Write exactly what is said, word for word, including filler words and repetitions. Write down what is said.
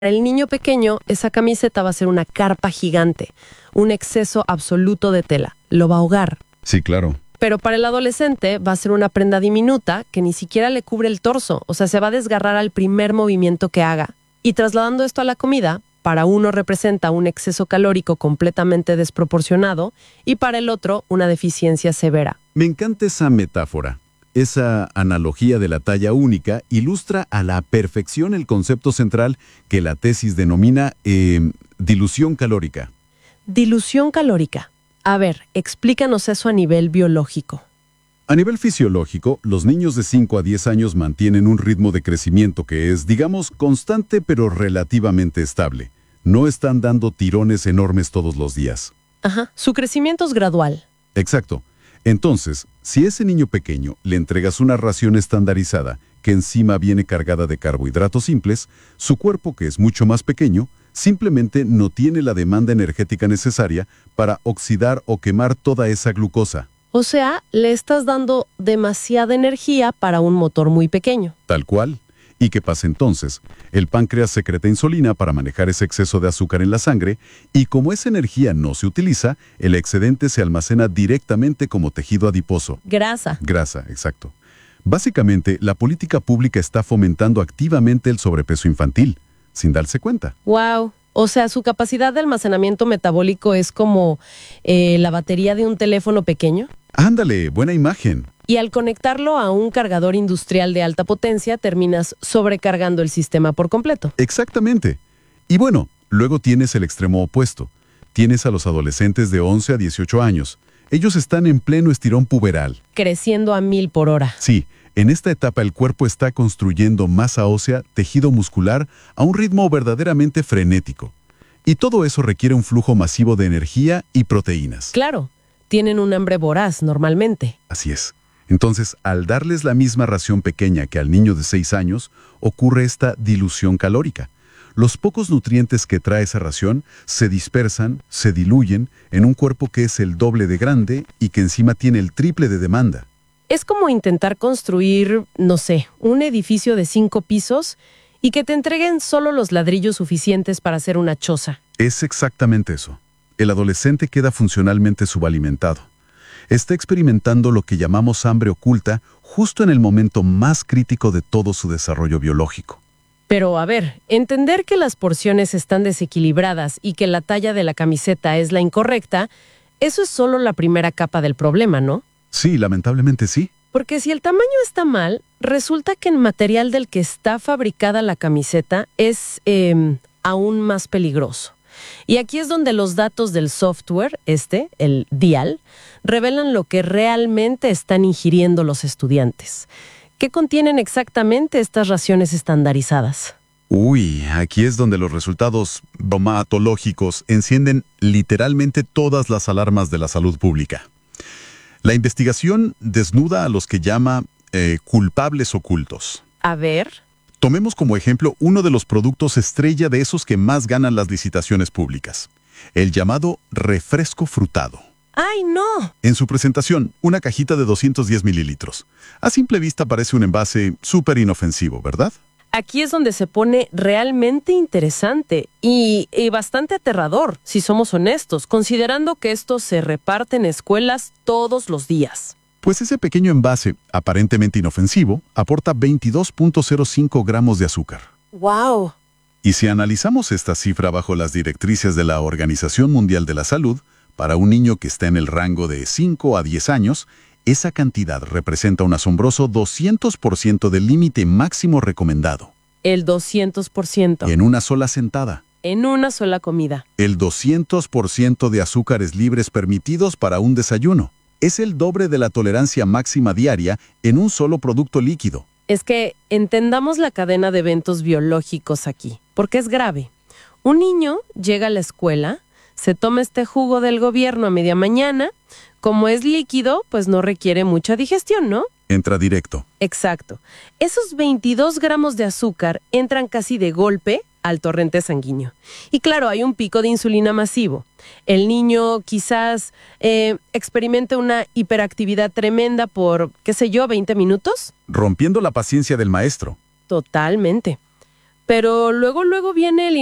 Para el niño pequeño, esa camiseta va a ser una carpa gigante, un exceso absoluto de tela. Lo va a ahogar. Sí, claro. Pero para el adolescente va a ser una prenda diminuta que ni siquiera le cubre el torso. O sea, se va a desgarrar al primer movimiento que haga. Y trasladando esto a la comida, para uno representa un exceso calórico completamente desproporcionado y para el otro una deficiencia severa. Me encanta esa metáfora. Esa analogía de la talla única ilustra a la perfección el concepto central que la tesis denomina eh, dilución calórica. Dilución calórica. A ver, explícanos eso a nivel biológico. A nivel fisiológico, los niños de cinco a diez años mantienen un ritmo de crecimiento que es, digamos, constante pero relativamente estable. No están dando tirones enormes todos los días. Ajá, su crecimiento es gradual. Exacto. Entonces, si a ese niño pequeño le entregas una ración estandarizada que encima viene cargada de carbohidratos simples, su cuerpo, que es mucho más pequeño, simplemente no tiene la demanda energética necesaria para oxidar o quemar toda esa glucosa. O sea, le estás dando demasiada energía para un motor muy pequeño. Tal cual. ¿Y qué pasa entonces? El páncreas secreta insulina para manejar ese exceso de azúcar en la sangre y como esa energía no se utiliza, el excedente se almacena directamente como tejido adiposo. Grasa. Grasa, exacto. Básicamente, la política pública está fomentando activamente el sobrepeso infantil, sin darse cuenta. Wow. O sea, su capacidad de almacenamiento metabólico es como eh, la batería de un teléfono pequeño. Ándale, buena imagen. Y al conectarlo a un cargador industrial de alta potencia, terminas sobrecargando el sistema por completo. Exactamente. Y bueno, luego tienes el extremo opuesto. Tienes a los adolescentes de once a dieciocho años. Ellos están en pleno estirón puberal. Creciendo a mil por hora. Sí, en esta etapa el cuerpo está construyendo masa ósea, tejido muscular, a un ritmo verdaderamente frenético. Y todo eso requiere un flujo masivo de energía y proteínas. Claro, tienen un hambre voraz normalmente. Así es. Entonces, al darles la misma ración pequeña que al niño de seis años, ocurre esta dilución calórica. Los pocos nutrientes que trae esa ración se dispersan, se diluyen en un cuerpo que es el doble de grande y que encima tiene el triple de demanda. Es como intentar construir, no sé, un edificio de cinco pisos y que te entreguen solo los ladrillos suficientes para hacer una choza. Es exactamente eso. El adolescente queda funcionalmente subalimentado. Está experimentando lo que llamamos hambre oculta justo en el momento más crítico de todo su desarrollo biológico. Pero a ver, entender que las porciones están desequilibradas y que la talla de la camiseta es la incorrecta, eso es solo la primera capa del problema, ¿no? Sí, lamentablemente sí. Porque si el tamaño está mal, resulta que el material del que está fabricada la camiseta es eh, aún más peligroso. Y aquí es donde los datos del software, este, el DIAL, revelan lo que realmente están ingiriendo los estudiantes. ¿Qué contienen exactamente estas raciones estandarizadas? Uy, aquí es donde los resultados bromatológicos encienden literalmente todas las alarmas de la salud pública. La investigación desnuda a los que llama eh, culpables ocultos. A ver. Tomemos como ejemplo uno de los productos estrella de esos que más ganan las licitaciones públicas, el llamado refresco frutado. ¡Ay, no! En su presentación, una cajita de doscientos diez mililitros. A simple vista parece un envase súper inofensivo, ¿verdad? Aquí es donde se pone realmente interesante y, y bastante aterrador, si somos honestos, considerando que esto se reparte en escuelas todos los días. Pues ese pequeño envase, aparentemente inofensivo, aporta veintidós punto cero cinco gramos de azúcar. ¡Wow! Y si analizamos esta cifra bajo las directrices de la Organización Mundial de la Salud, para un niño que está en el rango de cinco a diez años, esa cantidad representa un asombroso doscientos por ciento del límite máximo recomendado. El doscientos por ciento. En una sola sentada. En una sola comida. El doscientos por ciento de azúcares libres permitidos para un desayuno. Es el doble de la tolerancia máxima diaria en un solo producto líquido. Es que entendamos la cadena de eventos biológicos aquí, porque es grave. Un niño llega a la escuela, se toma este jugo del gobierno a media mañana. Como es líquido, pues no requiere mucha digestión, ¿no? Entra directo. Exacto. Esos veintidós gramos de azúcar entran casi de golpe al torrente sanguíneo. Y claro, hay un pico de insulina masivo. El niño quizás eh, experimente una hiperactividad tremenda por, qué sé yo, veinte minutos. Rompiendo la paciencia del maestro. Totalmente. pero luego, luego viene el